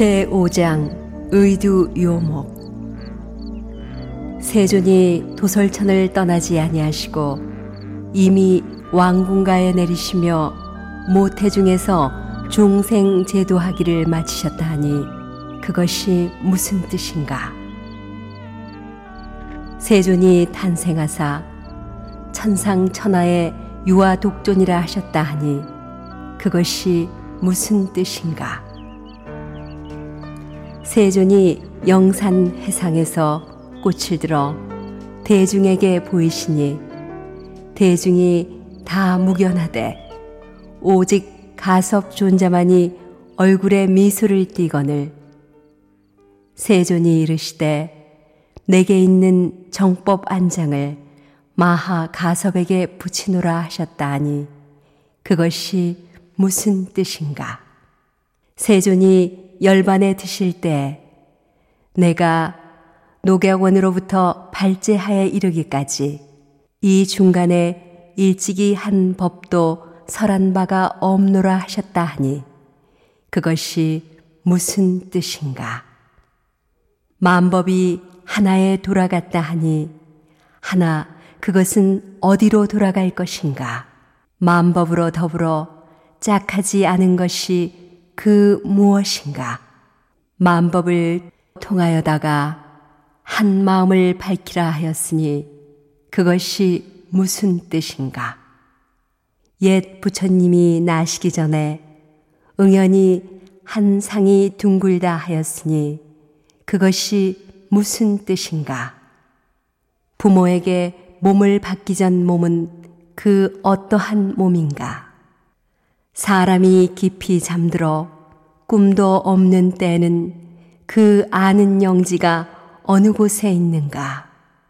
제5장 의두 요목. 세존이 도솔천을 떠나지 아니하시고 이미 왕궁가에 내리시며 모태중에서 중생 제도하기를 마치셨다 하니 그것이 무슨 뜻인가? 세존이 탄생하사 천상천하의 유아 독존이라 하셨다 하니 그것이 무슨 뜻인가? 세존이 영산 해상에서 꽃을 들어 대중에게 보이시니 대중이 다 묵연하되 오직 가섭 존자만이 얼굴에 미소를 띠거늘 세존이 이르시되 내게 있는 정법 안장을 마하 가섭에게 붙이노라 하셨다 하니 그것이 무슨 뜻인가? 세존이 열반에 드실 때 내가 녹약원으로부터 발제하에 이르기까지 이 중간에 일찍이 한 법도 설한 바가 없노라 하셨다 하니 그것이 무슨 뜻인가? 만법이 하나에 돌아갔다 하니 하나 그것은 어디로 돌아갈 것인가? 만법으로 더불어 짝하지 않은 것이 그 무엇인가? 만법을 통하여다가 한 마음을 밝히라 하였으니 그것이 무슨 뜻인가? 옛 부처님이 나시기 전에 응연히 한 상이 둥글다 하였으니 그것이 무슨 뜻인가? 부모에게 몸을 받기 전 몸은 그 어떠한 몸인가? 사람이 깊이 잠들어 꿈도 없는 때는 그 아는 영지가 어느 곳에 있는가?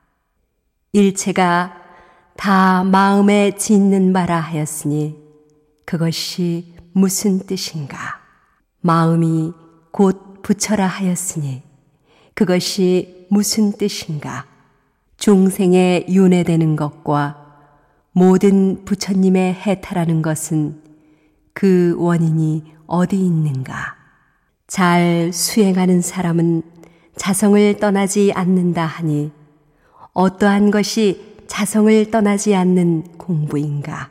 일체가 다 마음에 짓는 바라 하였으니 그것이 무슨 뜻인가? 마음이 곧 부처라 하였으니 그것이 무슨 뜻인가? 중생에 윤회되는 것과 모든 부처님의 해탈하는 것은 그 원인이 어디 있는가? 잘 수행하는 사람은 자성을 떠나지 않는다 하니 어떠한 것이 자성을 떠나지 않는 공부인가?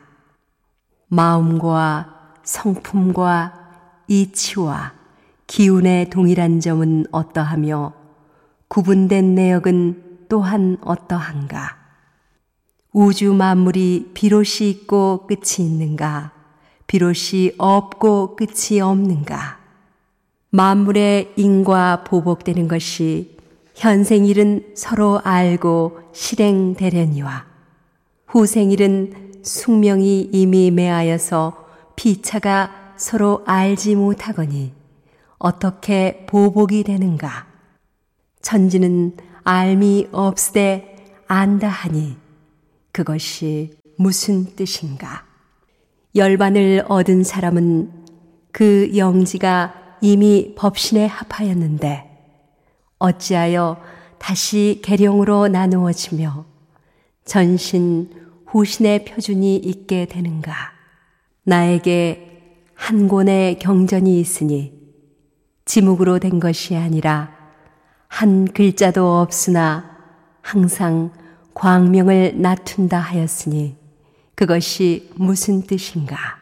마음과 성품과 이치와 기운의 동일한 점은 어떠하며 구분된 내역은 또한 어떠한가? 우주 만물이 비롯이 있고 끝이 있는가? 비롯이 없고 끝이 없는가? 만물의 인과 보복되는 것이 현생일은 서로 알고 실행되려니와 후생일은 숙명이 이미 매하여서 피차가 서로 알지 못하거니 어떻게 보복이 되는가? 천지는 알미 없으되 안다 하니 그것이 무슨 뜻인가? 열반을 얻은 사람은 그 영지가 이미 법신에 합하였는데 어찌하여 다시 계령으로 나누어지며 전신, 후신의 표준이 있게 되는가? 나에게 한 권의 경전이 있으니 지묵으로 된 것이 아니라 한 글자도 없으나 항상 광명을 나툰다 하였으니 그것이 무슨 뜻인가?